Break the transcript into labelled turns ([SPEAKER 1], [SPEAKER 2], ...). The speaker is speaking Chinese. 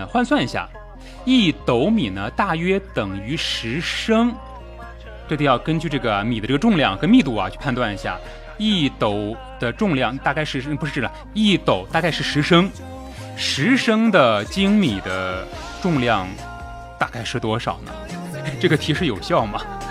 [SPEAKER 1] 换算一下，1斗米呢大约等于10升，这得要根据这个米的这个重量和密度啊去判断一下。1斗的重量大概是1斗大概是10升，10升的精米的重量大概是多少呢？这个提示有效吗？